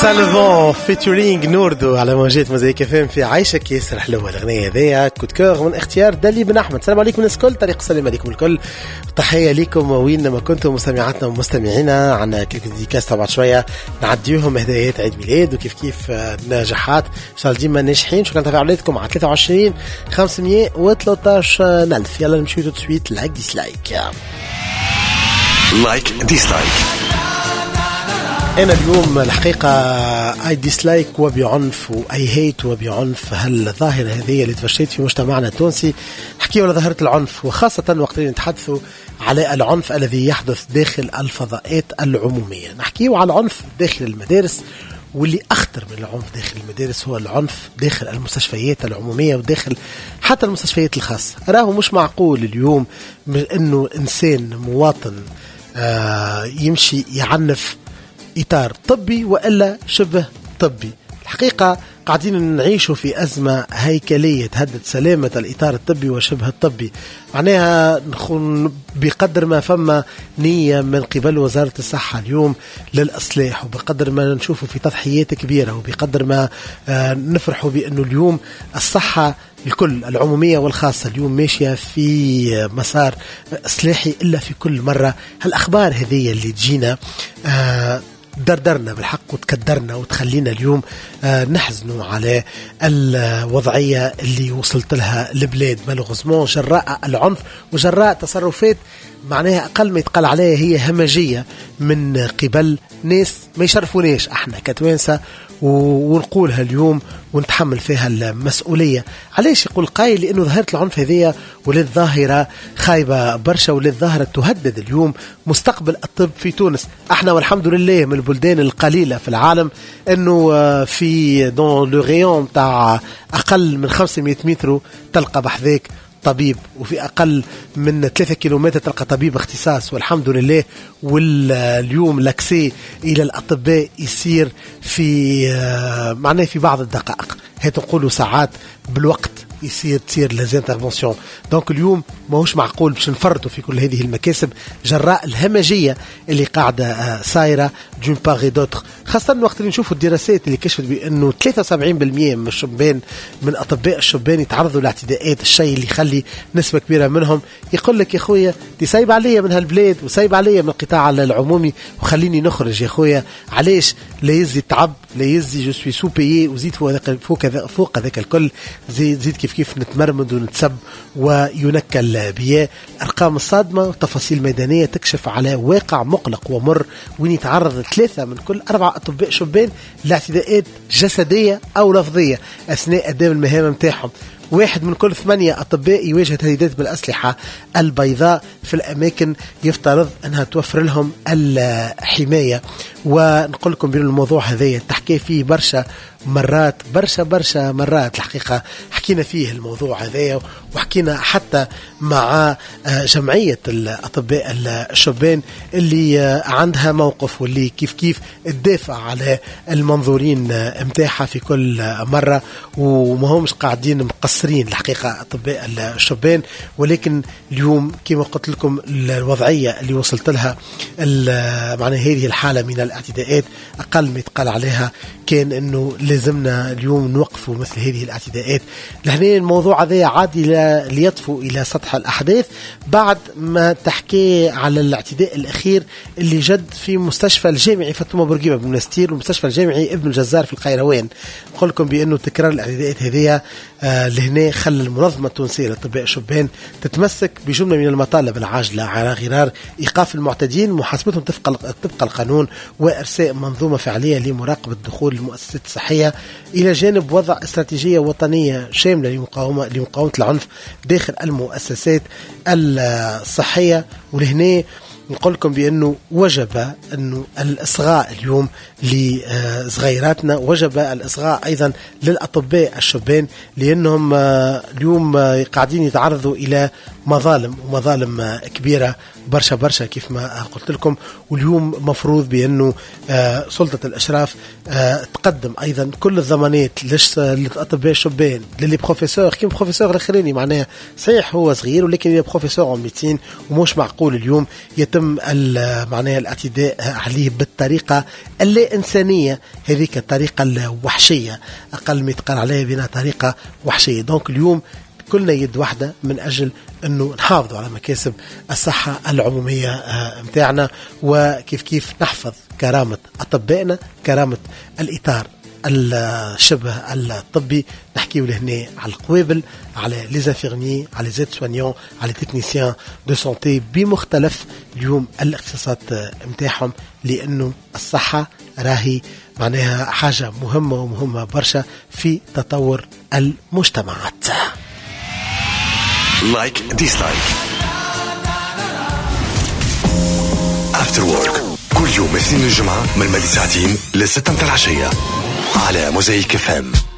سالفون فيتورينج نوردو على موجات موزايك فهم في عايشك ياسر حلوة الأغنية هذيا كود كور من اختيار دالي بن أحمد. السلام عليكم الناس الكل، طريق السلام عليكم الكل، تحية لكم وين ما كنتم مستمعاتنا ومستمعينا. عنا كيف ديكاس طبعا شوية نعديوهم هدايات عيد ميلاد وكيف كيف نجاحات إن شاء الله ديما ناجحين. شكرا تفاعلاتكم على 23 513 ألف. يلا نمشيو تسويت لايك ديسلايك. لايك ديسلايك. أنا اليوم الحقيقة أي ديسلايك وبعنف وأي هيت وبعنف هالظاهرة هذه اللي تفشيت في مجتمعنا التونسي. حكي ولا ظاهرة العنف، وخاصة وقت نتحدثوا على العنف الذي يحدث داخل الفضاءات العمومية. نحكيه على العنف داخل المدارس، واللي أخطر من العنف داخل المدارس هو العنف داخل المستشفيات العمومية وداخل حتى المستشفيات الخاصة. أراه مش معقول اليوم أنه إنسان مواطن يمشي يعنف إطار طبي وإلا شبه طبي. الحقيقة قاعدين نعيشوا في أزمة هيكلية تهدد سلامة الإطار الطبي وشبه الطبي. معناها نكون بقدر ما فما نية من قبل وزارة الصحة اليوم للإصلاح، وبقدر ما نشوفوا في تضحيات كبيرة، وبقدر ما نفرحوا بأنه اليوم الصحة الكل العمومية والخاصة اليوم ماشية في مسار إصلاحي، إلا في كل مرة هالأخبار هذه اللي تجينا دردرنا بالحق وتكدرنا وتخلينا اليوم نحزنوا على الوضعية اللي وصلت لها البلاد مالوغوزمون جراء العنف وجراء تصرفات معناها أقل ما يتقال عليها هي همجية من قبل ناس ما يشرفوناش احنا كتوانسة، ونقولها اليوم ونتحمل فيها المسؤولية. علاش يقول قايل؟ لأنه ظاهرة العنف هذه ولد ظاهرة خايبة برشا، ولد ظاهرة تهدد اليوم مستقبل الطب في تونس. احنا والحمد لله من البلدان القليلة في العالم انه في دون لو غيون تاع اقل من 500 متر تلقى بحذاك طبيب، وفي أقل من 3 كيلومتر تلقى طبيب اختصاص، والحمد لله. واليوم لاكسي إلى الأطباء يصير في معناه في بعض الدقائق، هي تقولوا ساعات بالوقت تصير لازانترفونسيون. دونك اليوم ماهوش معقول باش نفرطوا في كل هذه المكاسب جراء الهمجية اللي قاعدة صايرة دون باغي دوتر، خاصة وقت اللي نشوفوا الدراسات اللي كشفت بأنه 73% من الشبان من أطباء الشبان يتعرضوا لاعتداءات، الشيء اللي يخلي نسبة كبيرة منهم يقول لك يا خويا دي سايب عليا من هالبلاد وسايب عليا من القطاع العمومي وخليني نخرج يا خويا. علاش لا يزي تعب، لا يزي جو سوي سو بيي، وزيد فوق ذاك الكل زيد كيف نتمرمد ونتسب وينكل بيا. الأرقام الصادمة وتفاصيل ميدانية تكشف على واقع مقلق ومر، وين يتعرض 3 من كل 4 أطباء شبان لاعتداءات جسدية أو لفظية أثناء أداء المهام متاعهم. 1 من كل 8 أطباء يواجه تهديدات بالأسلحة البيضاء في الأماكن يفترض أنها توفر لهم الحماية. ونقول لكم بأن الموضوع هذا تحكي فيه برشا مرات الحقيقة حكينا فيه الموضوع هذا، وحكينا حتى مع جمعية الأطباء الشبان اللي عندها موقف واللي كيف تدافع على المنظورين متاحة في كل مرة، وما همش قاعدين مقصرين الحقيقة أطباء الشبان. ولكن اليوم كما قلت لكم الوضعية اللي وصلت لها معنى هذه الحالة من الاعتداءات أقل ما يتقال عليها كان أنه لازمنا اليوم نوقفوا مثل هذه الاعتداءات. لهنا الموضوع هذا عادي ليطفو إلى سطح الأحداث بعد ما تحكي على الاعتداء الأخير اللي جد في مستشفى الجامعي فاطمة بورقيبة بمنستير والمستشفى الجامعي ابن الجزار في القيروان. نقول لكم بأنه تكرار الاعتداءات هذه لهنا خلى المنظمة التونسية للأطباء الشبان تتمسك بجملة من المطالب العاجلة على غرار إيقاف المعتدين، محاسبتهم طبق القانون، وإرساء منظومة فعلية لمراقبة دخول المؤسسات الصحية، إلى جانب وضع استراتيجية وطنية شاملة لمقاومة العنف داخل المؤسسات الصحية. ولهنا نقول لكم بأنه وجب أنه الإصغاء اليوم لصغيراتنا، وجب الإصغاء أيضا للأطباء الشبان، لأنهم اليوم قاعدين يتعرضوا إلى مظالم ومظالم كبيرة برشا كيف ما قلت لكم. واليوم مفروض بأنه سلطة الإشراف تقدم أيضا كل الضمانات للأطباء الشبان للي بروفيسور كيما بروفيسور الآخرين. معناها صحيح هو صغير ولكن بروفيسور عن ميديسين، ومش معقول اليوم يتم معناها الاعتداء عليه بالطريقة اللا إنسانية، هذيك الطريقة الوحشية أقل ما يتقال عليها بنا طريقة وحشية. دونك اليوم كلنا يد واحدة من أجل أنه نحافظوا على مكاسب الصحة العمومية متاعنا، وكيف نحفظ كرامة أطبائنا، كرامة الإطار الشبه الطبي. نحكيو لهنا على القوابل، على ليزانفيرمي، على زيت سوانيون، على تكنيسيان دو سونتي بمختلف اليوم الاختصاصات متاعهم، لأنه الصحة راهي معناها حاجة مهمة ومهمة برشا في تطور المجتمعات. لايك ديسلايك افتر وورك كل يوم اثنين الجمعة من 2 ساعتين ل6 العشية على موزايك FM.